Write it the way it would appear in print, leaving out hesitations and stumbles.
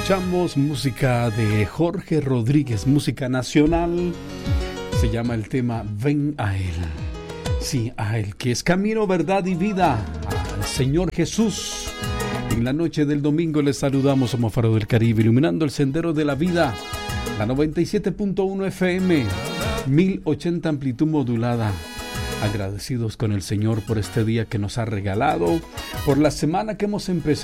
Escuchamos música de Jorge Rodríguez, música nacional. Se llama el tema Ven a Él. Sí, a Él, que es camino, verdad y vida. Al Señor Jesús. En la noche del domingo les saludamos, somos Faro del Caribe, iluminando el sendero de la vida. La 97.1 FM, 1080 amplitud modulada. Agradecidos con el Señor por este día que nos ha regalado, por la semana que hemos empezado.